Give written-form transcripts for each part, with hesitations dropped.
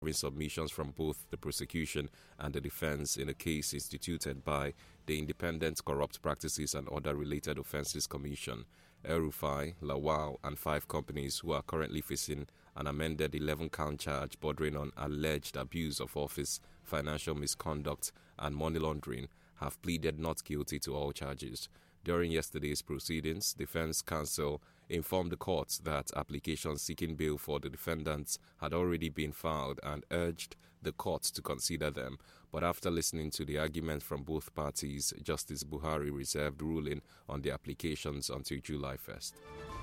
submissions from both the prosecution and the defense in a case instituted by the Independent Corrupt Practices and Other Related Offences Commission. El-Rufai, Lawal, and 5 companies who are currently facing an amended 11-count charge bordering on alleged abuse of office, financial misconduct, and money laundering have pleaded not guilty to all charges. During yesterday's proceedings, Defense Counsel informed the court that applications seeking bail for the defendants had already been filed and urged the court to consider them. But after listening to the argument from both parties, Justice Buhari reserved ruling on the applications until July 1st.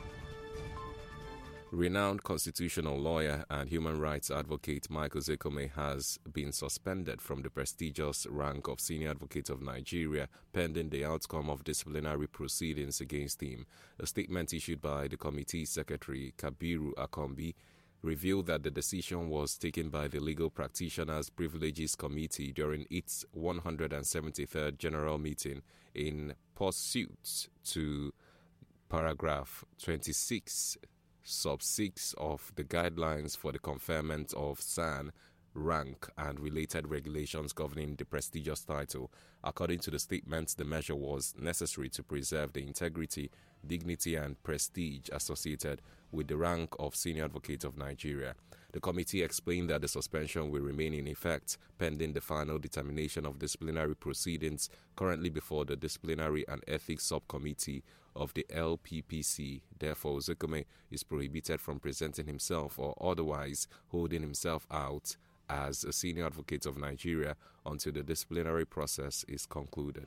Renowned constitutional lawyer and human rights advocate Michael Zekome has been suspended from the prestigious rank of Senior Advocate of Nigeria pending the outcome of disciplinary proceedings against him. A statement issued by the committee secretary, Kabiru Akombi, revealed that the decision was taken by the Legal Practitioners Privileges Committee during its 173rd General Meeting in pursuit to paragraph 26 sub 6 of the guidelines for the conferment of SAN rank and related regulations governing the prestigious title. According to the statement, the measure was necessary to preserve the integrity, dignity, and prestige associated with the rank of Senior Advocate of Nigeria. The committee explained that the suspension will remain in effect pending the final determination of disciplinary proceedings currently before the Disciplinary and Ethics Subcommittee of the LPPC. Therefore, Zekome is prohibited from presenting himself or otherwise holding himself out as a Senior Advocate of Nigeria until the disciplinary process is concluded.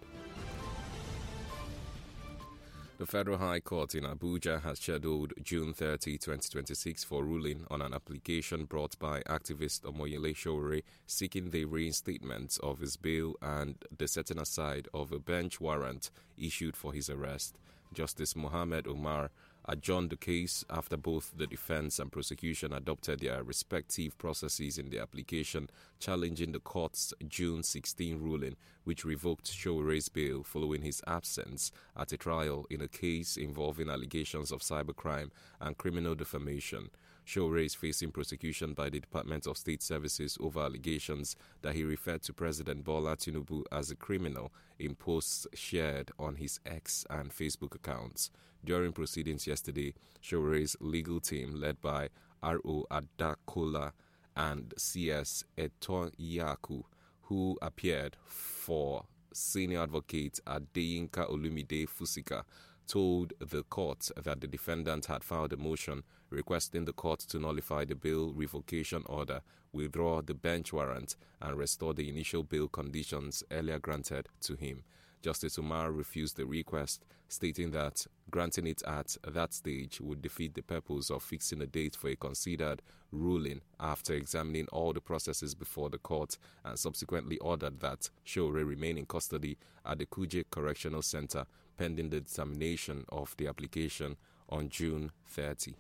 The Federal High Court in Abuja has scheduled June 30, 2026 for ruling on an application brought by activist Omoyele Sowore seeking the reinstatement of his bail and the setting aside of a bench warrant issued for his arrest. Justice Mohammed Umar adjourned the case after both the defense and prosecution adopted their respective processes in the application, challenging the court's June 16 ruling, which revoked Showore's bail following his absence at a trial in a case involving allegations of cybercrime and criminal defamation. Sowore is facing prosecution by the Department of State Services over allegations that he referred to President Bola Tinubu as a criminal in posts shared on his X and Facebook accounts. During proceedings yesterday, Showore's legal team, led by R.O. Adakola and C.S. Etonyaku, who appeared for Senior Advocate Adeyinka Olumide Fusika, told the court that the defendant had filed a motion requesting the court to nullify the bail revocation order, withdraw the bench warrant, and restore the initial bail conditions earlier granted to him. Justice Umar refused the request, stating that granting it at that stage would defeat the purpose of fixing a date for a considered ruling after examining all the processes before the court, and subsequently ordered that Sowore remain in custody at the Kuje Correctional Center pending the determination of the application on June 30.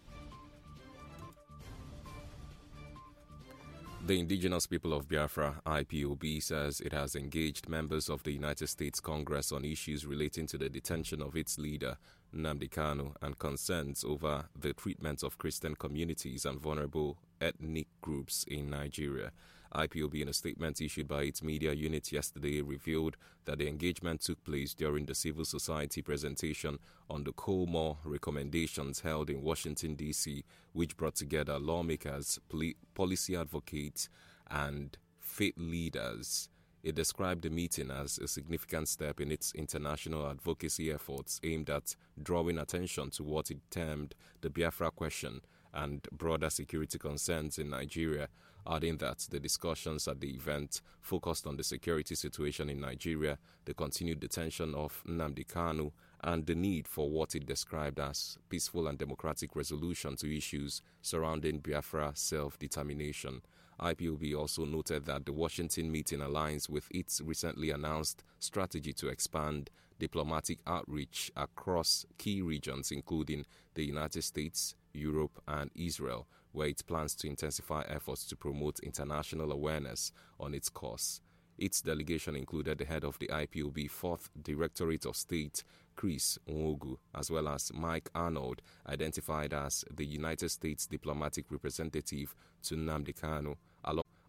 The Indigenous People of Biafra, IPOB, says it has engaged members of the United States Congress on issues relating to the detention of its leader, Nnamdi Kanu, and concerns over the treatment of Christian communities and vulnerable ethnic groups in Nigeria. IPOB, in a statement issued by its media unit yesterday, revealed that the engagement took place during the civil society presentation on the Colmore recommendations held in Washington, D.C., which brought together lawmakers, policy advocates, and faith leaders. It described the meeting as a significant step in its international advocacy efforts aimed at drawing attention to what it termed the Biafra question and broader security concerns in Nigeria, adding that the discussions at the event focused on the security situation in Nigeria, the continued detention of Nnamdi Kanu, and the need for what it described as peaceful and democratic resolution to issues surrounding Biafra self-determination. IPOB also noted that the Washington meeting aligns with its recently announced strategy to expand diplomatic outreach across key regions, including the United States, Europe, and Israel, where it plans to intensify efforts to promote international awareness on its cause. Its delegation included the head of the IPOB 4th Directorate of State, Chris Nwogu, as well as Mike Arnold, identified as the United States diplomatic representative to Nnamdi Kanu.